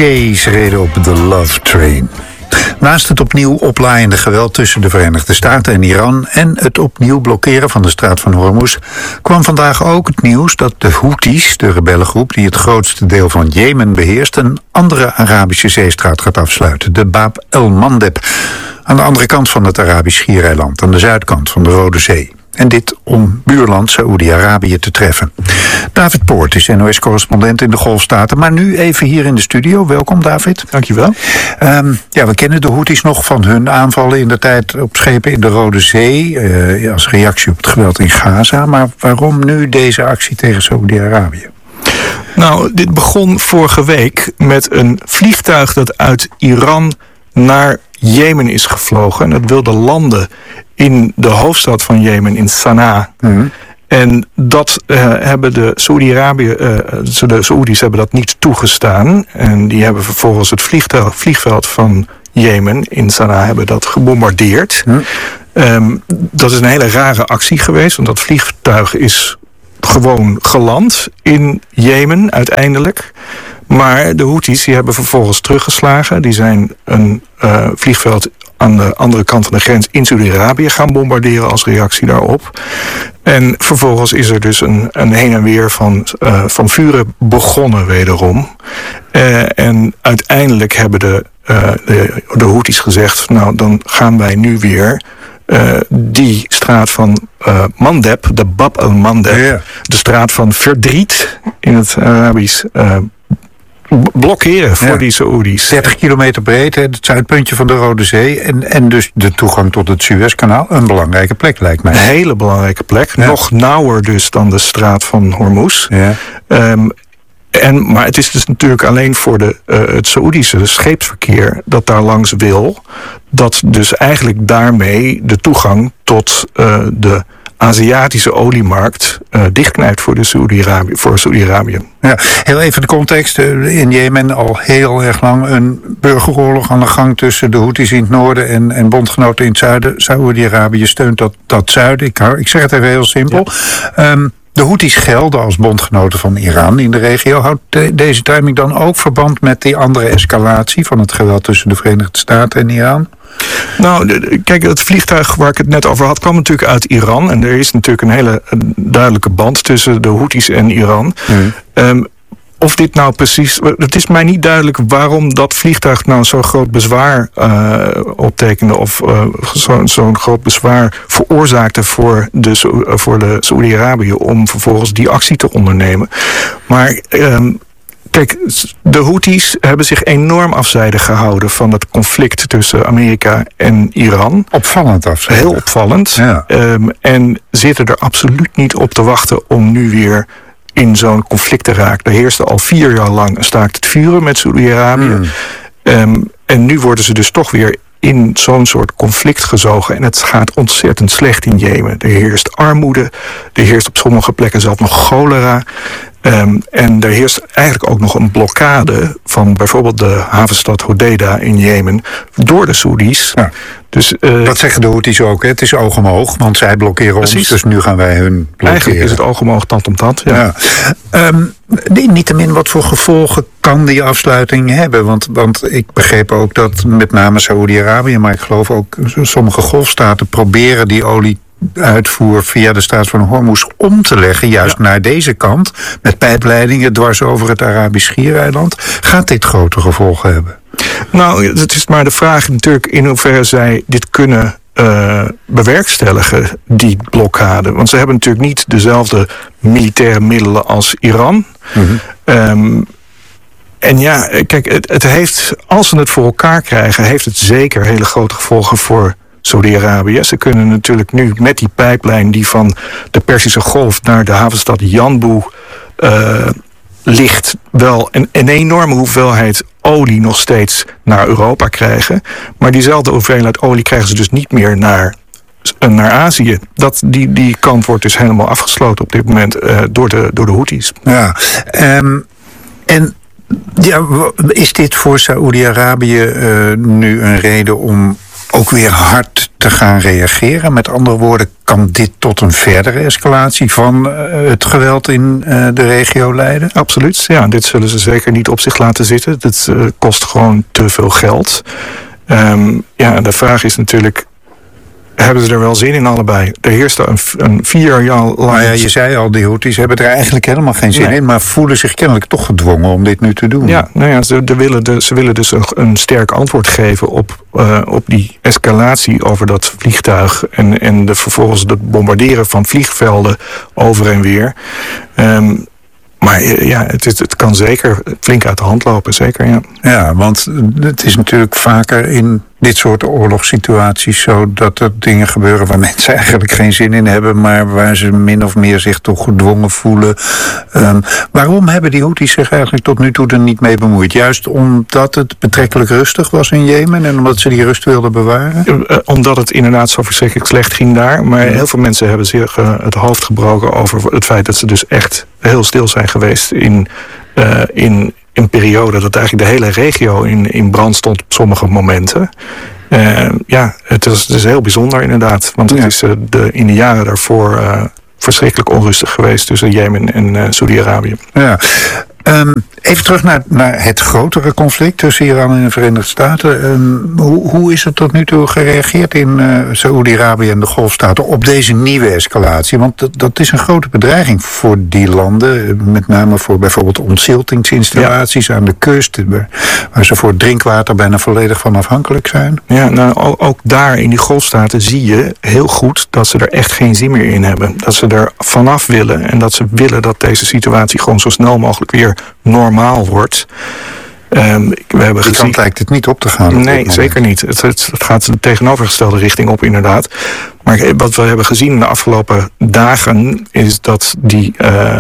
Jays reden op de Love Train. Naast het opnieuw oplaaiende geweld tussen de Verenigde Staten en Iran en het opnieuw blokkeren van de straat van Hormuz kwam vandaag ook het nieuws dat de Houthis, de rebellengroep die het grootste deel van Jemen beheerst, een andere Arabische zeestraat gaat afsluiten, de Bab el-Mandeb, aan de andere kant van het Arabisch Schiereiland, aan de zuidkant van de Rode Zee. En dit om buurland Saoedi-Arabië te treffen. David Poort is NOS-correspondent in de Golfstaten, maar nu even hier in de studio. Welkom, David. Dankjewel. We kennen de Houthis nog van hun aanvallen in de tijd op schepen in de Rode Zee, als reactie op het geweld in Gaza. Maar waarom nu deze actie tegen Saoedi-Arabië? Nou, dit begon vorige week met een vliegtuig dat uit Iran naar Jemen is gevlogen. En dat wilde landen in de hoofdstad van Jemen, in Sanaa. Mm-hmm. En dat hebben de Saoedi's hebben dat niet toegestaan. En die hebben vervolgens het vliegveld van Jemen in Sanaa hebben dat gebombardeerd. Mm-hmm. Dat is een hele rare actie geweest, want dat vliegtuig is gewoon geland in Jemen uiteindelijk. Maar de Houthis die hebben vervolgens teruggeslagen. Die zijn een vliegveld aan de andere kant van de grens in Saudi-Arabië gaan bombarderen als reactie daarop. En vervolgens is er dus een heen en weer van vuren begonnen wederom. En uiteindelijk hebben de Houthis gezegd, nou dan gaan wij nu weer die straat van Mandeb, de Bab el-Mandeb, de straat van verdriet in het Arabisch, blokkeren voor die Saoedi's. 30 kilometer breed, het zuidpuntje van de Rode Zee. En dus de toegang tot het Suezkanaal. Een belangrijke plek, lijkt mij. Een hele belangrijke plek. Ja. Nog nauwer dus dan de straat van Hormuz. Ja. Maar het is dus natuurlijk alleen voor het Saoedische scheepsverkeer dat daar langs wil. Dat dus eigenlijk daarmee de toegang tot de Aziatische oliemarkt dichtknijpt voor Saoedi-Arabië. Ja, heel even de context. In Jemen al heel erg lang een burgeroorlog aan de gang tussen de Houthis in het noorden en bondgenoten in het zuiden. Saoedi-Arabië steunt dat zuiden. Ik zeg het even heel simpel. Ja. De Houthis gelden als bondgenoten van Iran in de regio. Houdt deze timing dan ook verband met die andere escalatie van het geweld tussen de Verenigde Staten en Iran? Nou, kijk, het vliegtuig waar ik het net over had kwam natuurlijk uit Iran. En er is natuurlijk een hele duidelijke band tussen de Houthis en Iran. Of dit nou precies... Het is mij niet duidelijk waarom dat vliegtuig nou zo'n groot bezwaar optekende. Of zo'n groot bezwaar veroorzaakte voor de Saoedi-Arabië om vervolgens die actie te ondernemen. Maar kijk, de Houthis hebben zich enorm afzijdig gehouden van het conflict tussen Amerika en Iran. Opvallend afzijdig. Heel opvallend. Ja. En zitten er absoluut niet op te wachten om nu weer in zo'n conflict te raken. Er heerste al 4 jaar lang een staakt het vuren met Saoedi-Arabië. En nu worden ze dus toch weer in zo'n soort conflict gezogen. En het gaat ontzettend slecht in Jemen. Er heerst armoede. Er heerst op sommige plekken zelfs nog cholera. En er heerst eigenlijk ook nog een blokkade van bijvoorbeeld de havenstad Hodeida in Jemen door de Saoedi's. Ja. Dus, dat zeggen de Houthis ook, hè? Het is oog om oog, want zij blokkeren ons, dus nu gaan wij hun blokkeren. Eigenlijk is het oog om oog, tand om tand. Ja. Niettemin, wat voor gevolgen kan die afsluiting hebben? Want ik begreep ook dat met name Saoedi-Arabië, maar ik geloof ook sommige golfstaten proberen die olieuitvoer via de straat van Hormuz om te leggen, juist naar deze kant, met pijpleidingen dwars over het Arabisch Schiereiland. Gaat dit grote gevolgen hebben? Nou, het is maar de vraag natuurlijk in hoeverre zij dit kunnen bewerkstelligen, die blokkade. Want ze hebben natuurlijk niet dezelfde militaire middelen als Iran. Mm-hmm. En ja, kijk, het heeft, als ze het voor elkaar krijgen, heeft het zeker hele grote gevolgen voor Saudi-Arabië. Ze kunnen natuurlijk nu met die pijplijn die van de Perzische Golf naar de havenstad Yanbu ligt, wel een enorme hoeveelheid olie nog steeds naar Europa krijgen. Maar diezelfde hoeveelheid olie krijgen ze dus niet meer naar Azië. Die kant wordt dus helemaal afgesloten op dit moment door de Houthis. Ja, en ja, is dit voor Saoedi-Arabië nu een reden om ook weer hard te gaan reageren? Met andere woorden, kan dit tot een verdere escalatie van het geweld in de regio leiden? Absoluut, ja. Dit zullen ze zeker niet op zich laten zitten. Dit kost gewoon te veel geld. De vraag is natuurlijk, hebben ze er wel zin in allebei? Er heerste een 4 jaar lang... Nou ja, je zei al, die Houthis hebben er eigenlijk helemaal geen zin in, maar voelen zich kennelijk toch gedwongen om dit nu te doen. Ja, ze willen dus een sterk antwoord geven op die escalatie over dat vliegtuig en vervolgens het bombarderen van vliegvelden over en weer. Maar ja, het kan zeker flink uit de hand lopen, zeker, ja. Ja, want het is natuurlijk vaker in dit soort oorlogssituaties zo dat er dingen gebeuren waar mensen eigenlijk geen zin in hebben, maar waar ze min of meer zich toch gedwongen voelen. Waarom hebben die Houthis zich eigenlijk tot nu toe er niet mee bemoeid? Juist omdat het betrekkelijk rustig was in Jemen en omdat ze die rust wilden bewaren? Omdat het inderdaad zo verschrikkelijk slecht ging daar. Maar heel veel mensen hebben zich het hoofd gebroken over het feit dat ze dus echt heel stil zijn geweest in een periode dat eigenlijk de hele regio in brand stond op sommige momenten. Het is heel bijzonder inderdaad. Want het is in de jaren daarvoor verschrikkelijk onrustig geweest tussen Jemen en Saudi-Arabië. Ja. Even terug naar het grotere conflict tussen Iran en de Verenigde Staten. Hoe is er tot nu toe gereageerd in Saoedi-Arabië en de Golfstaten op deze nieuwe escalatie? Want dat is een grote bedreiging voor die landen. Met name voor bijvoorbeeld ontziltingsinstallaties aan de kust, waar ze voor drinkwater bijna volledig van afhankelijk zijn. Ja, nou ook daar in die Golfstaten zie je heel goed dat ze er echt geen zin meer in hebben. Dat ze er vanaf willen en dat ze willen dat deze situatie gewoon zo snel mogelijk weer normaal wordt. Die kant lijkt het niet op te gaan. Nee, zeker niet. Het gaat de tegenovergestelde richting op, inderdaad. Maar wat we hebben gezien de afgelopen dagen is dat die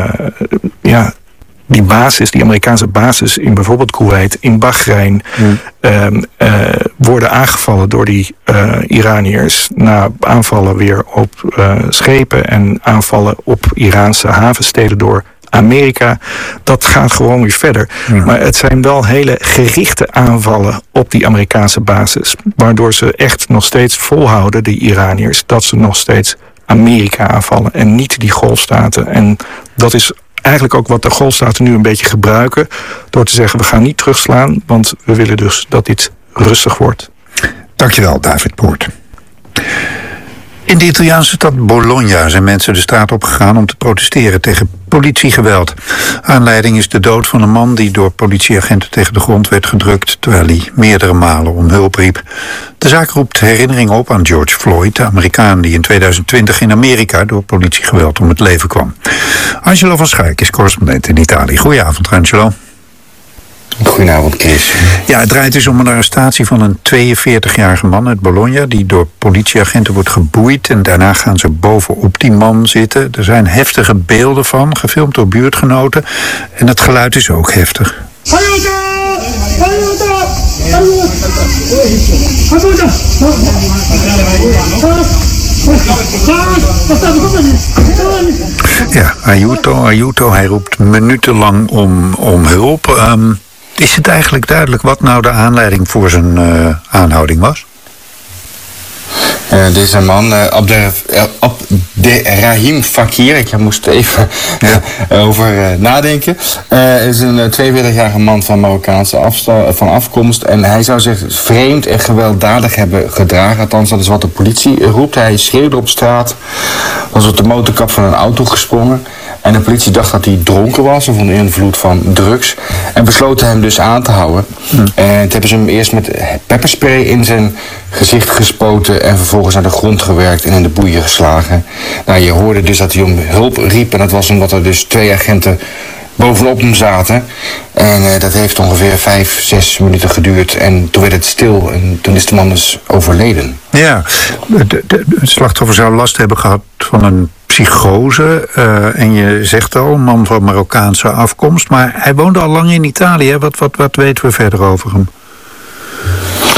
basis, die Amerikaanse basis in bijvoorbeeld Kuwait, in Bahrein, worden aangevallen door die Iraniërs na aanvallen weer op schepen en aanvallen op Iraanse havensteden door Amerika. Dat gaat gewoon weer verder. Ja. Maar het zijn wel hele gerichte aanvallen op die Amerikaanse basis, waardoor ze echt nog steeds volhouden, die Iraniërs, dat ze nog steeds Amerika aanvallen en niet die Golfstaten. En dat is eigenlijk ook wat de Golfstaten nu een beetje gebruiken, door te zeggen, we gaan niet terugslaan, want we willen dus dat dit rustig wordt. Dankjewel, David Poort. In de Italiaanse stad Bologna zijn mensen de straat opgegaan om te protesteren tegen politiegeweld. Aanleiding is de dood van een man die door politieagenten tegen de grond werd gedrukt, terwijl hij meerdere malen om hulp riep. De zaak roept herinneringen op aan George Floyd, de Amerikaan die in 2020 in Amerika door politiegeweld om het leven kwam. Angelo van Schaik is correspondent in Italië. Goedenavond, Angelo. Goedenavond, Chris. Ja, het draait dus om een arrestatie van een 42-jarige man uit Bologna die door politieagenten wordt geboeid en daarna gaan ze bovenop die man zitten. Er zijn heftige beelden van, gefilmd door buurtgenoten en het geluid is ook heftig. Ja, aiuto, hij roept minutenlang om hulp. Is het eigenlijk duidelijk wat nou de aanleiding voor zijn aanhouding was? Deze man, Abderrahim Fakir, ik moest even over nadenken, is een 42-jarige man van Marokkaanse afkomst. En hij zou zich vreemd en gewelddadig hebben gedragen. Althans, dat is wat de politie roept. Hij schreeuwde op straat, was op de motorkap van een auto gesprongen. En de politie dacht dat hij dronken was of onder invloed van drugs. En besloten hem dus aan te houden. En toen hebben ze hem eerst met pepperspray in zijn gezicht gespoten en vervolgens naar de grond gewerkt en in de boeien geslagen. Nou, je hoorde dus dat hij om hulp riep en dat was omdat er dus 2 agenten bovenop hem zaten. En dat heeft ongeveer 5-6 minuten geduurd en toen werd het stil en toen is de man dus overleden. Ja, het slachtoffer zou last hebben gehad van een psychose. En je zegt al, een man van Marokkaanse afkomst. Maar hij woonde al lang in Italië. Wat weten we verder over hem?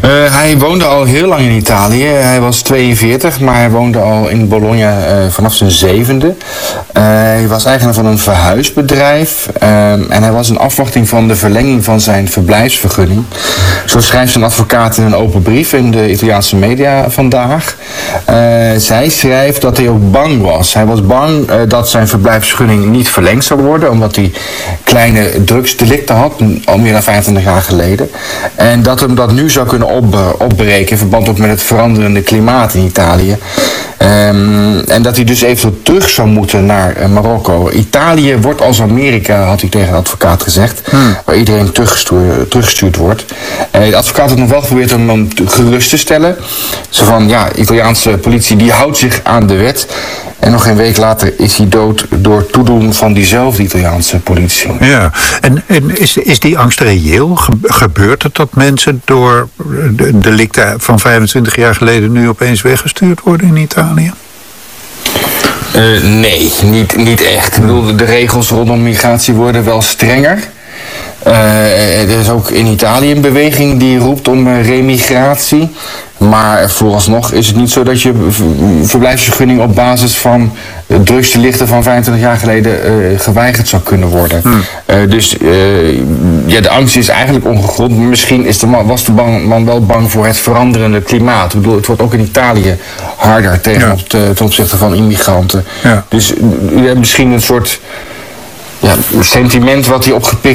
Hij woonde al heel lang in Italië. Hij was 42, maar hij woonde al in Bologna vanaf zijn 7e. Hij was eigenaar van een verhuisbedrijf. En hij was in afwachting van de verlenging van zijn verblijfsvergunning. Zo schrijft zijn advocaat in een open brief in de Italiaanse media vandaag. Zij schrijft dat hij ook bang was. Hij was bang dat zijn verblijfsvergunning niet verlengd zou worden, omdat hij kleine drugsdelicten had, al meer dan 25 jaar geleden. En dat hem dat nu zou kunnen opbreken in verband ook met het veranderende klimaat in Italië. En dat hij dus eventueel terug zou moeten naar Marokko. Italië wordt als Amerika, had hij tegen de advocaat gezegd, waar iedereen teruggestuurd wordt. De advocaat had nog wel geprobeerd om hem gerust te stellen. Zo van, ja, Italiaanse politie die houdt zich aan de wet. En nog een week later is hij dood door toedoen van diezelfde Italiaanse politie. Ja, en is die angst reëel? Gebeurt het dat mensen door delicten van 25 jaar geleden nu opeens weggestuurd worden in Italië? Nee, niet echt. Ik bedoel, de regels rondom migratie worden wel strenger. Er is ook in Italië een beweging die roept om remigratie. Maar vooralsnog is het niet zo dat je verblijfsvergunning op basis van drugsdelicten van 25 jaar geleden geweigerd zou kunnen worden. Dus de angst is eigenlijk ongegrond. Misschien was de man wel bang voor het veranderende klimaat. Ik bedoel, het wordt ook in Italië harder ten opzichte van immigranten. Ja. Dus misschien een soort sentiment wat hij opgepikt